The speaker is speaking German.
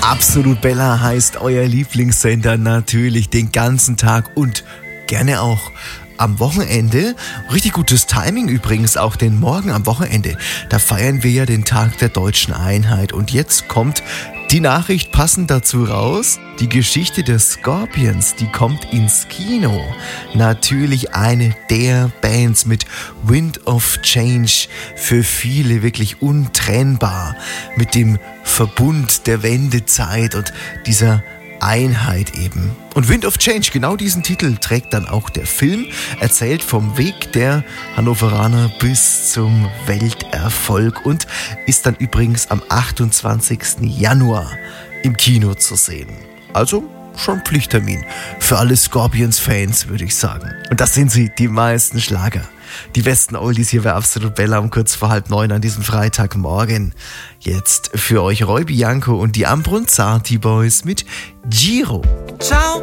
Absolut Bella heißt euer Lieblingssender natürlich den ganzen Tag und gerne auch am Wochenende. Richtig gutes Timing übrigens auch, denn morgen am Wochenende, da feiern wir ja den Tag der deutschen Einheit. Und jetzt kommt die Nachricht passend dazu raus. Die Geschichte der Scorpions, die kommt ins Kino. Natürlich eine der Bands mit Wind of Change, für viele wirklich untrennbar mit dem Verbund der Wendezeit und dieser Einheit eben. Und Wind of Change, genau diesen Titel trägt dann auch der Film, erzählt vom Weg der Hannoveraner bis zum Welterfolg und ist dann übrigens am 28. Januar im Kino zu sehen. Also schon Pflichttermin für alle Scorpions-Fans, würde ich sagen. Und das sind sie, die meisten Schlager. Die besten Oldies hier bei Absolut Bella um kurz vor 8:30 an diesem Freitagmorgen. Jetzt für euch Roy Bianco und die Ambrunzati Boys mit Giro. Ciao,